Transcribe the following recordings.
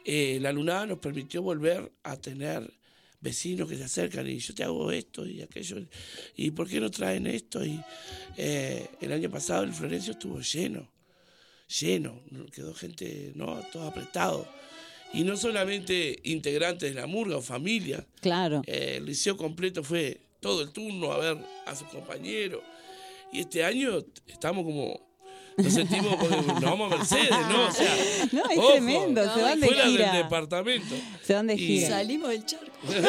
la lunada nos permitió volver a tener vecinos que se acercan y yo te hago esto y aquello, y ¿por qué no traen esto? Y el año pasado el Florencio estuvo lleno, quedó gente, ¿no? Todo apretado. Y no solamente integrantes de la murga o familia. Claro. El liceo completo fue todo el turno a ver a sus compañeros. Y este año estamos como... Nos sentimos porque nos vamos a Mercedes, ¿no? O sea, no, es tremendo, se van de fuera gira. del departamento. Se van de gira. Salimos del charco.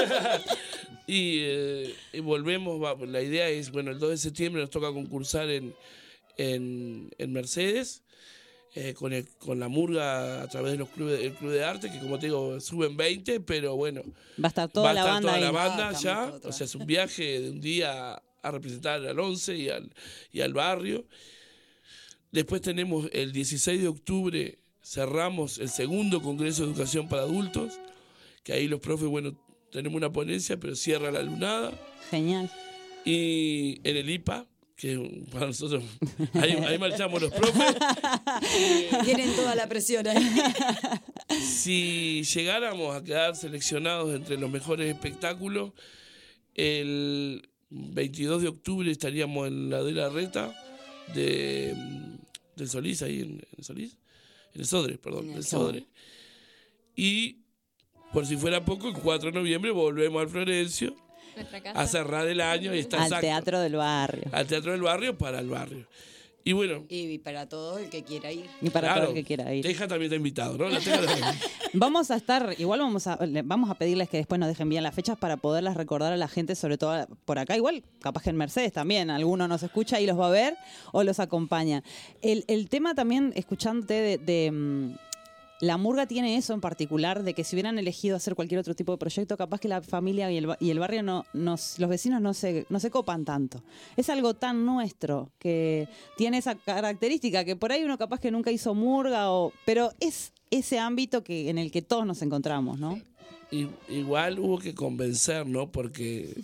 y volvemos, la idea es, bueno, el 2 de septiembre nos toca concursar en Mercedes, con la murga a través del club de arte, que como te digo, suben 20, pero bueno. Va a estar toda la banda ya, o sea, es un viaje de un día a representar al 11 y al barrio. Después tenemos el 16 de octubre, cerramos el segundo Congreso de Educación para Adultos, que ahí los profes, bueno, tenemos una ponencia, pero cierra la lunada. Genial. Y en el IPA, que para nosotros, ahí marchamos los profes. Tienen toda la presión ahí. Si llegáramos a quedar seleccionados entre los mejores espectáculos, el 22 de octubre estaríamos en la de la Reta del Solís, ahí en Solís, en el Sodre, perdón, del Sodre. Y por si fuera poco, el 4 de noviembre volvemos al Florencio a cerrar el año y está al Teatro del Barrio. Al Teatro del Barrio para el barrio. Y bueno. Y para todo el que quiera ir. Y para todo el que quiera ir. Teja también está invitado, ¿no? Vamos a estar, igual vamos a pedirles que después nos dejen bien las fechas para poderlas recordar a la gente, sobre todo por acá. Igual, capaz que en Mercedes también, alguno nos escucha y los va a ver o los acompaña. El tema también, escuchándote de la murga tiene eso en particular, de que si hubieran elegido hacer cualquier otro tipo de proyecto, capaz que la familia y el barrio los vecinos no se copan tanto. Es algo tan nuestro que tiene esa característica que por ahí uno capaz que nunca hizo murga, pero es ese ámbito en el que todos nos encontramos, ¿no? Igual hubo que convencer, ¿no? Porque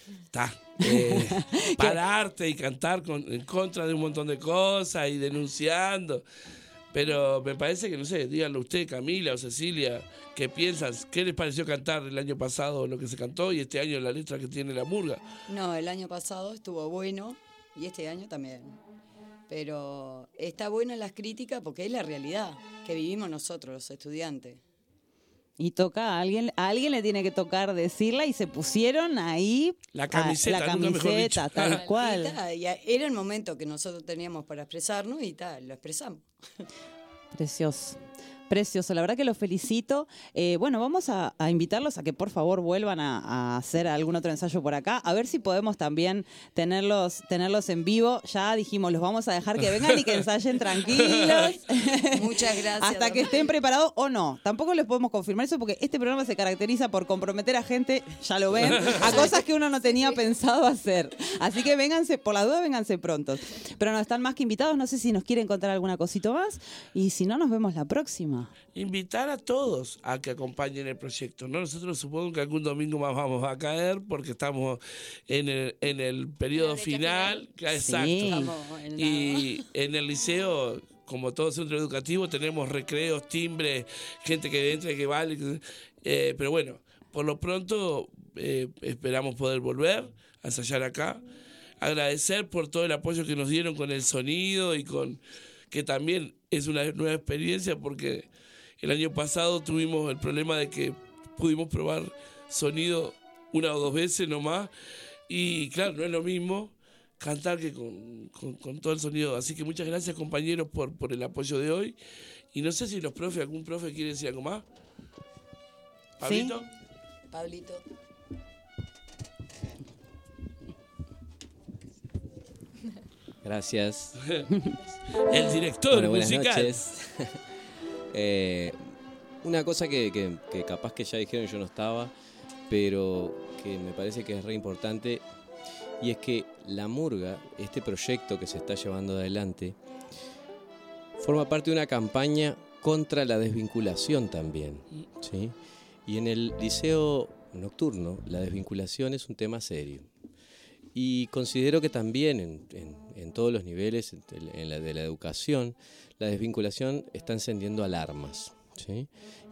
pararte y cantar en contra de un montón de cosas y denunciando. Pero me parece que, no sé, díganlo usted, Camila o Cecilia, ¿qué piensan? ¿Qué les pareció cantar el año pasado lo que se cantó y este año la letra que tiene la murga? No, el año pasado estuvo bueno y este año también. Pero está buena las críticas porque es la realidad que vivimos nosotros, los estudiantes. Y toca a alguien le tiene que tocar decirla y se pusieron ahí la camiseta tal cual. Y era el momento que nosotros teníamos para expresarnos y lo expresamos. Precioso, la verdad que los felicito. Bueno, vamos a invitarlos a que por favor vuelvan a hacer algún otro ensayo por acá, a ver si podemos también tenerlos en vivo. Ya dijimos, los vamos a dejar que vengan y que ensayen tranquilos. Muchas gracias. Hasta que estén preparados o no. Tampoco les podemos confirmar eso porque este programa se caracteriza por comprometer a gente, ya lo ven, a cosas que uno no tenía pensado hacer. Así que vénganse, por la duda, vénganse prontos. Pero no están más que invitados, no sé si nos quieren contar alguna cosita más y si no, nos vemos la próxima. Invitar a todos a que acompañen el proyecto, ¿no? Nosotros supongo que algún domingo más vamos a caer porque estamos en el periodo final. Exacto. Sí. Y en el liceo, como todo centro educativo, tenemos recreos, timbres, gente que entra y que vale. Pero bueno, por lo pronto esperamos poder volver a ensayar acá. Agradecer por todo el apoyo que nos dieron con el sonido y que también es una nueva experiencia porque el año pasado tuvimos el problema de que pudimos probar sonido una o dos veces nomás y claro, no es lo mismo cantar que con todo el sonido. Así que muchas gracias, compañeros, por el apoyo de hoy. Y no sé si algún profe quiere decir algo más. ¿Pablito? ¿Sí? Pablito. Gracias. El director buenas musical. Noches. Una cosa que capaz que ya dijeron, yo no estaba, pero que me parece que es re importante, y es que la murga, este proyecto que se está llevando adelante, forma parte de una campaña contra la desvinculación también, ¿sí? Y en el liceo nocturno la desvinculación es un tema serio. Y considero que también en todos los niveles de la educación, la desvinculación está encendiendo alarmas, ¿sí?